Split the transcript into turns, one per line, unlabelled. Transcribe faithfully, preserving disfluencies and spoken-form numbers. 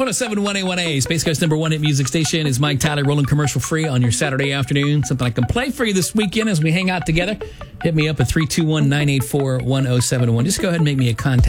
one oh seven point one A one A, Space Coast number one hit music station, is Mike Tyler rolling commercial free on your Saturday afternoon. Something I can play for you this weekend as we hang out together. Hit me up at three two one, nine eight four, one oh seven one. Just go ahead and make me a contact.